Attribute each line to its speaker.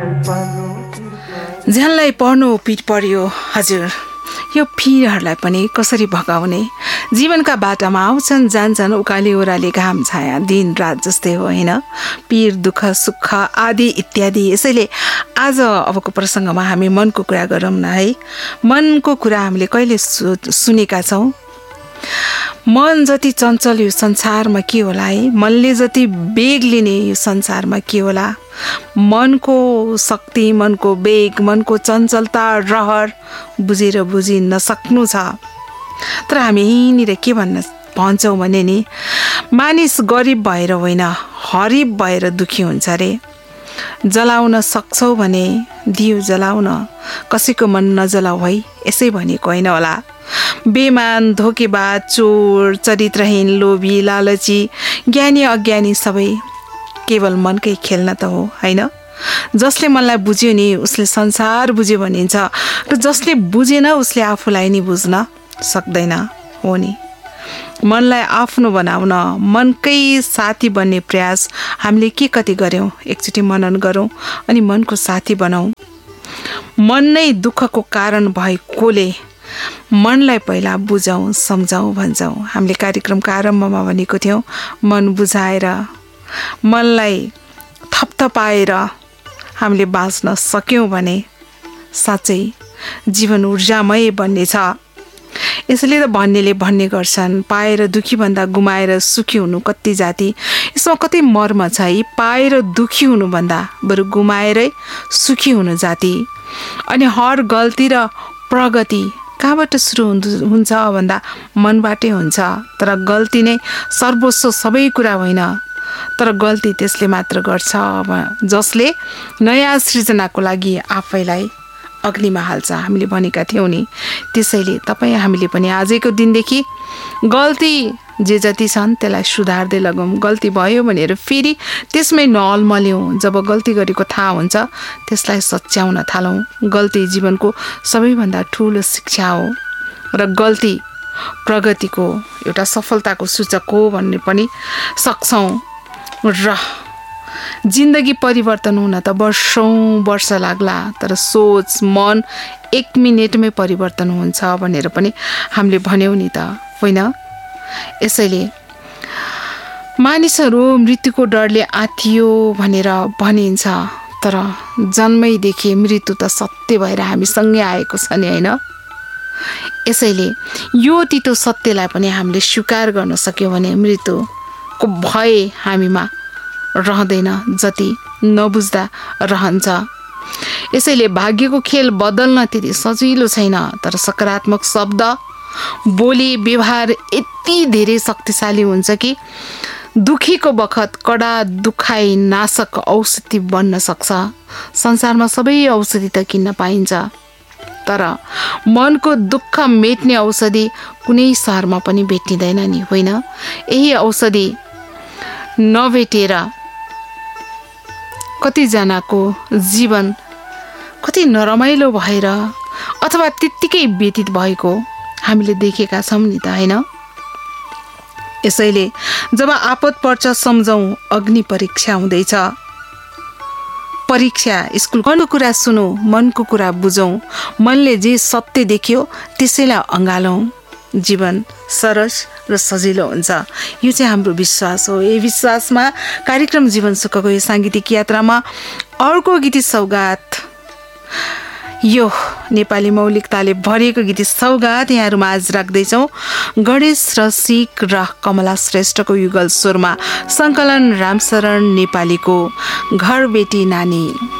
Speaker 1: झ्याललाई पर्नु पिर पर्यो हजुर। यो पिरहरूलाई पनि कसरी भगाउने? जीवनका बाटामा आउँछन् जान्छन् उकाली ओह्राली घाम छाया दिन रात जस्तै हो होइन? पिर दुःख सुख आदि इत्यादि। यसैले आज अबको प्रसङ्गमा हामी मनको कुरा गरौँ न है। मनको कुरा हामीले कहिले सुनेका छौँ? मन जति चञ्चल यो संसारमा के होला है? मनले जति वेग लिने यो संसारमा के होला? मनको शक्ति, मनको वेग, मनको चञ्चलता, रहर बुझेर बुझि नसक्नु छ। तर हामी यहीँनिर के भन्छौँ भने नि, मानिस गरिब भएर होइन हरिब भएर दुखी हुन्छ अरे। जलाउन सक्छौ भने दियो जलाउन, कसैको मन नजलाऊ है, यसै भनेको होइन होला। बेमान, धोकेबाज, चोर, चरित्रहीन, लोभी, लालची, ज्ञानी अज्ञानी सबै केवल मनकै खेल्न त हो होइन? जसले मनलाई बुझ्यो नि उसले संसार बुझ्यो भनिन्छ, र जसले बुझेन उसले आफूलाई नि बुझ्न सक्दैन हो नि। मनलाई आफ्नो बनाउन, मनकै साथी बन्ने प्रयास हामीले के कति गऱ्यौँ? एकचोटि मनन गरौँ अनि मनको साथी बनाऊ। मन नै दुःखको कारण भएकोले मनलाई पहिला बुझाउँ सम्झाउँ भन्छौँ। हामीले कार्यक्रमको आरम्भमा भनेको थियौँ, मन बुझाएर मनलाई थपथपाएर हामीले बाँच्न सक्यौँ भने साँच्चै जीवन ऊर्जामय बन्नेछ। यसैले त भन्नेले भन्ने गर्छन्, पाएर दुखी भन्दा गुमाएर सुखी हुनु कति जाति। यसमा कति मर्म छ है। पाएर दुखी हुनुभन्दा बरु गुमाएरै सुखी हुनु जाति। अनि हर गल्ती र प्रगति कहाँबाट सुरु हुन्छ भन्दा मनबाटै हुन्छ। तर गल्ती नै सर्वस्व सबै कुरा होइन, तर गल्ती त्यसले मात्र गर्छ जसले नयाँ सृजनाको लागि आफैलाई अग्निमा हाल्छ। हामीले भनेका थियौँ नि। त्यसैले तपाईँ हामीले पनि आजैको दिनदेखि गल्ती जे जति छन् त्यसलाई सुधार्दै लगौँ। गल्ती भयो भनेर फेरि त्यसमै नअल्मल्यौँ। जब गल्ती गरेको थाहा हुन्छ त्यसलाई सच्याउन थालौँ। गल्ती जीवनको सबैभन्दा ठुलो शिक्षा हो र गल्ती प्रगतिको एउटा सफलताको सूचक हो भन्ने पनि सक्छौँ। र जिन्दगी परिवर्तन हुन त वर्षौँ वर्ष लाग्ला, तर सोच मन 1 मिनेटमै परिवर्तन हुन्छ भनेर पनि हामीले भन्यौँ नि त होइन? यसैले मानिसहरू मृत्युको डरले आँतियो भनेर भनिन्छ, तर जन्मैदेखि मृत्यु त सत्य भएर हामीसँगै आएको छ नि होइन? यसैले यो तितो सत्यलाई पनि हामीले स्वीकार गर्न सक्यौँ भने मृत्युको भय हामीमा रहँदैन, जति नबुझ्दा रहन्छ। यसैले भाग्यको खेल बदल्न त्यति सजिलो छैन, तर सकारात्मक शब्द बोली व्यवहार यति धेरै शक्तिशाली हुन्छ कि दुखीको बखत कडा दुखाइ नाशक औषधि बन्न सक्छ। संसारमा सबै औषधि त किन्न पाइन्छ, तर मनको दुःख मेट्ने औषधि कुनै सहरमा पनि भेटिँदैन नि होइन? यही औषधि नभेटेर कतिजनाको जीवन कति नरमाइलो भएर अथवा त्यत्तिकै व्यतीत भएको हामीले देखेका छौँ नि त होइन? यसैले जब आपद पर्छ सम्झौँ, अग्नि परीक्षा हुँदैछ। परीक्षा स्कुल मनको कुरा सुनौ, मनको कुरा बुझौँ, मनले जे सत्य देख्यो त्यसैलाई अँगालौँ। जीवन सरस र सजिलो हुन्छ। यो चाहिँ हाम्रो विश्वास हो। यही विश्वासमा कार्यक्रम जीवन सुखको यो साङ्गीतिक यात्रामा अर्को गीत सौगात, यो नेपाली मौलिकताले भरिएको गीत सौगात यहाँहरूमा आज राख्दैछौँ। गणेश रसिक र कमला श्रेष्ठको युगल स्वरमा सङ्कलन रामशरण नेपालीको घर बेटी नानी।